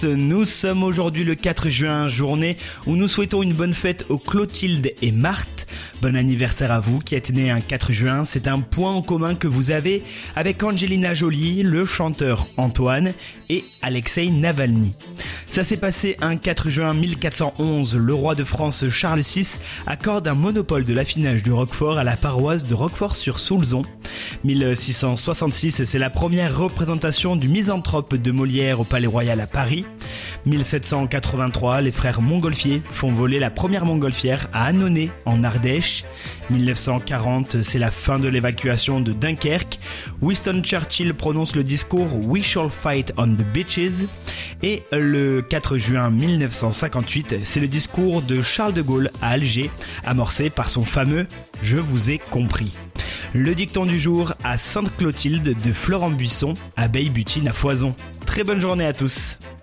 Nous sommes aujourd'hui le 4 juin, journée où nous souhaitons une bonne fête aux Clotilde et Marthe. Bon anniversaire à vous qui êtes nés un 4 juin, c'est un point en commun que vous avez avec Angelina Jolie, le chanteur Antoine et Alexei Navalny. Ça s'est passé un 4 juin 1411, le roi de France Charles VI accorde un monopole de l'affinage du Roquefort à la paroisse de Roquefort-sur-Soulzon. 1666, c'est la première représentation du Misanthrope de Molière au Palais Royal à Paris. 1783, les frères Montgolfier font voler la première montgolfière à Annonay en Ardèche. 1940, c'est la fin de l'évacuation de Dunkerque. Winston Churchill prononce le discours We shall fight on the beaches. Et le 4 juin 1958, c'est le discours de Charles de Gaulle à Alger, amorcé par son fameux « Je vous ai compris ». Le dicton du jour à Sainte-Clotilde de Florent Buisson, abeille butine à foison. Très bonne journée à tous.